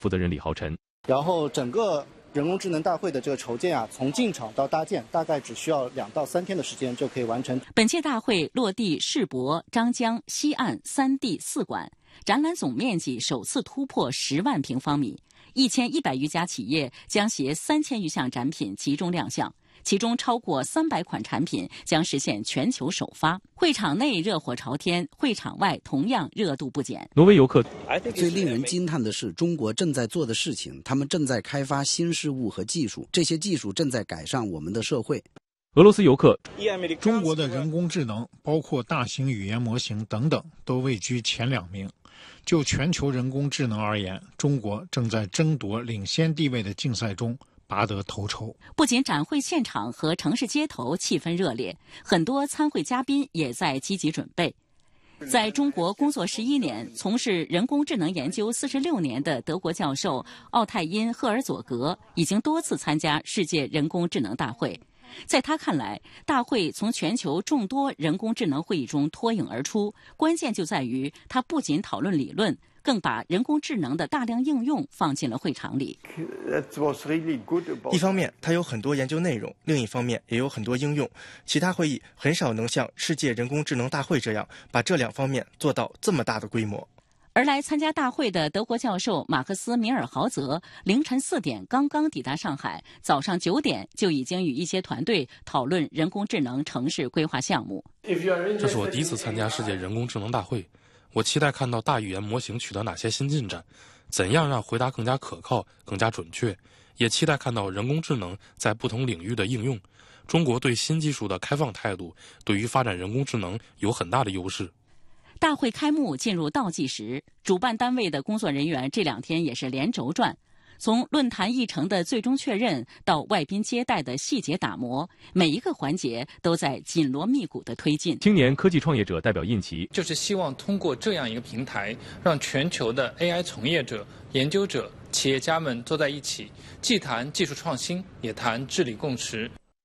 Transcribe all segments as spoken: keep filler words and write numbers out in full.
负责人李浩晨。 然后整个人工智能大会的这个筹建啊，从进场到搭建，大概只需要两到三天的时间就可以完成。 本届大会落地世博、张江、西岸三地四馆，展览总面积首次突破十万平方米，一千一百余家企业将携三千余项展品集中亮相。其中超过三百款产品将实现全球首发。会场内热火朝天，会场外同样热度不减。 挪威游客最令人惊叹的是，中国正在做的事情，他们正在开发新事物和技术，这些技术正在改善我们的社会。 俄罗斯游客， 中国的人工智能，包括大型语言模型等等，都位居前两名。就全球人工智能而言，中国正在争夺领先地位的竞赛中拔得头筹。 不仅展会现场和城市街头气氛热烈，很多参会嘉宾也在积极准备。在中国工作十一年、从事人工智能研究四十六年的德国教授奥泰因·赫尔佐格已经多次参加世界人工智能大会。在他看来，大会从全球众多人工智能会议中脱颖而出，关键就在于它不仅讨论理论，更把人工智能的大量应用放进了会场里。 一方面，它有很多研究内容；另一方面，也有很多应用。其他会议很少能像世界人工智能大会这样，把这两方面做到这么大的规模。 而来参加大会的德国教授马克思·米尔豪泽凌晨四点刚刚抵达上海，早上九点就已经与一些团队讨论人工智能城市规划项目。 这是我第一次参加世界人工智能大会，我期待看到大语言模型取得哪些新进展，怎样让回答更加可靠、更加准确，也期待看到人工智能在不同领域的应用。中国对新技术的开放态度，对于发展人工智能有很大的优势。 大会开幕进入倒计时，主办单位的工作人员这两天也是连轴转，从论坛议程的最终确认到外宾接待的细节打磨，每一个环节都在紧锣密鼓的推进。 青年科技创业者代表印奇， 就是希望通过这样一个平台，让全球的 A I 从业者、研究者、企业家们坐在一起，既谈技术创新，也谈治理共识，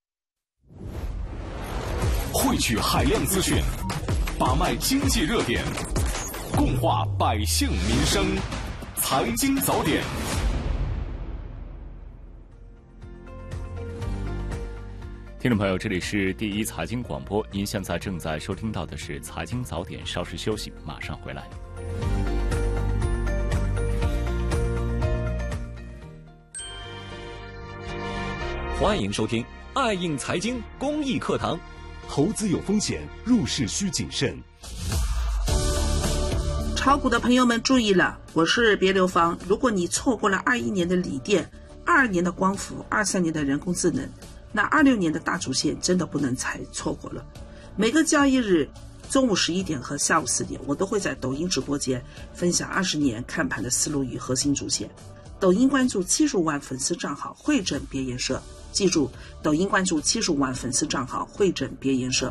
汇聚海量资讯，把脉经济热点，共话百姓民生，财经早点。 听众朋友，这里是第一财经广播，您现在正在收听到的是财经早点，稍事休息，马上回来。 欢迎收听爱映财经公益课堂。投资有风险，入市需谨慎。 炒股的朋友们注意了，我是别流芳。如果你错过了二一年的锂电、二二年的光伏、二三年的人工智能，那二六年的大主线真的不能再错过了。每个交易日中午十一点和下午四点，我都会在抖音直播间分享二十年看盘的思路与核心主线。抖音关注七十五万粉丝账号汇整别研社，记住，抖音关注七十五万粉丝账号汇整别研社。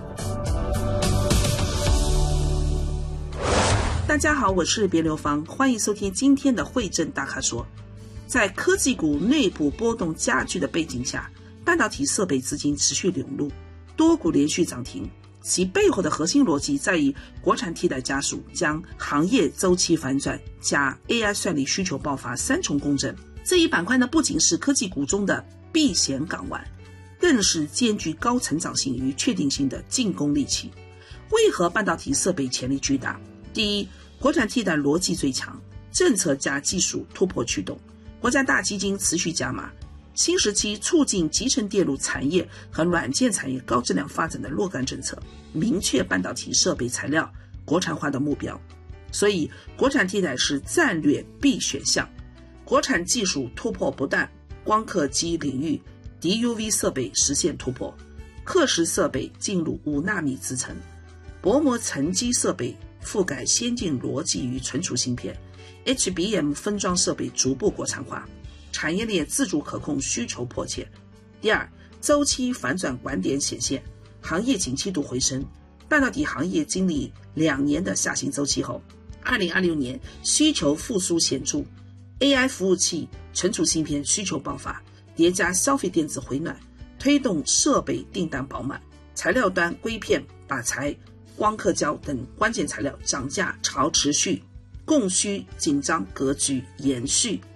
大家好，我是别流芳，欢迎收听今天的汇整大咖说。在科技股内部波动加剧的背景下，半导体设备资金持续涌入，多股连续涨停。其背后的核心逻辑在于国产替代加速，将行业周期反转加 A I 算力需求爆发三重共振。这一板块呢，不仅是科技股中的避险港湾，更是兼具高成长性与确定性的进攻利器。为何半导体设备潜力巨大？第一，国产替代逻辑最强，政策加技术突破驱动，国家大基金持续加码，新时期促进集成电路产业和软件产业高质量发展的若干政策，明确半导体设备材料国产化的目标。所以国产替代是战略必选项。国产技术突破不断，光刻机领域 D U V 设备实现突破，刻蚀设备进入五纳米制程，薄膜沉积设备覆盖先进逻辑与存储芯片， H B M 分装设备逐步国产化，产业链自主可控需求迫切。第二，周期反转拐点显现，行业景气度回升。半导体行业经历两年的下行周期后，二零二六年需求复苏显著， A I 服务器、存储芯片需求爆发，叠加消费电子回暖，推动设备订单饱满。材料端硅片、靶材、光刻胶等关键材料涨价潮持续，供需紧张格局延续。